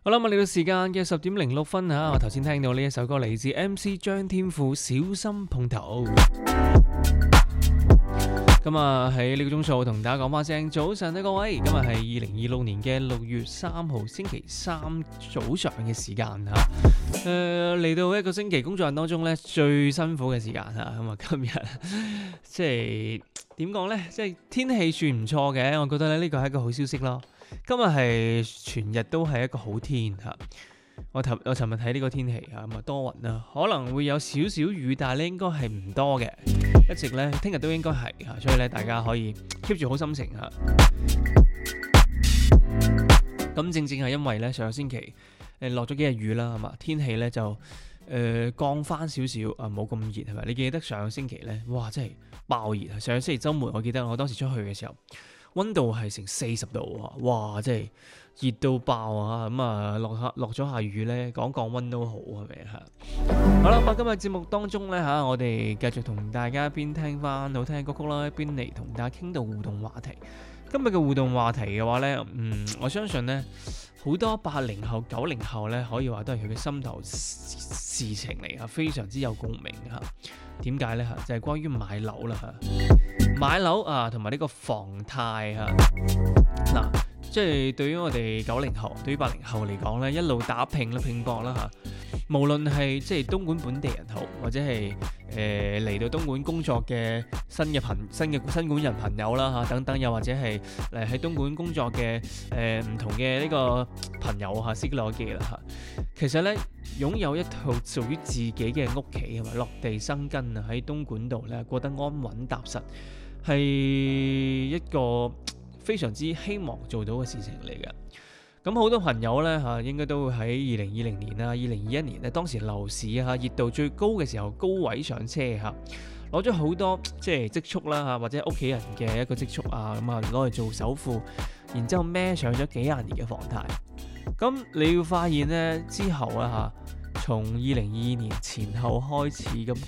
好啦，咁嚟到時間嘅10:06嚇，我頭先聽到呢一首歌嚟自 MC 張天賦，小心碰頭。咁啊喺呢個鐘數同大家講翻聲早晨啊各位，今日係2026年嘅6月3號星期三早上嘅時間嚇。嚟到一個星期工作日當中咧最辛苦嘅時間嚇，咁啊今日即係點講咧？即係天氣算唔錯嘅，我覺得咧呢個係一個好消息咯。今日係全日都係一個好天嚇。我尋日睇呢個天氣嚇，咁啊多雲啦，可能會有少少雨，但係咧應該係唔多嘅。一直咧，聽日都應該係嚇，所以咧大家可以 keep 住好心情嚇。咁正係因為咧上個星期落咗幾日雨啦，係嘛，天氣咧就降翻少少啊，冇咁熱係咪？你記得上個星期咧，哇真係爆熱啊！上個星期週末，我記得我當時出去嘅時候，溫度係成40度啊！哇，真係熱到爆啊！咁啊落咗下雨咧，降溫都好係咪嚇？好啦，咁今日節目當中咧嚇，我哋繼續同大家一邊聽翻好聽嘅歌曲啦，一邊嚟同大家傾到互動話題。今日嘅互動話題嘅話咧，我相信咧好多80後、90後咧，可以話都係佢嘅心頭事情嚟啊，非常之有共鳴嚇。點解咧嚇？就係關於買樓啦嚇，買樓啊，同埋呢個房貸嚇。嗱，即係對於我哋90後、對於80後嚟講咧，一路打拼搏啦嚇。無論係即係東莞本地人好，或者係嚟到東莞工作嘅新莞人朋友啦嚇等等，又或者係喺東莞工作嘅唔同嘅呢個朋友嚇，識落記啦嚇。其實咧，擁有一套屬於自己嘅屋企係咪落地生根啊？喺東莞度咧過得安穩踏實，係一個非常之希望做到嘅事情嚟嘅。咁好多朋友咧嚇，應該都會喺2020年啊、2021年咧，當時樓市嚇熱度最高嘅時候，高位上車嚇，攞咗好多即係積蓄啦嚇，或者屋企人嘅一個積蓄啊，咁啊攞嚟做首付，然之後孭上咗幾廿年嘅房貸。咁你要發現咧之後啊嚇，從2022年前後開始咁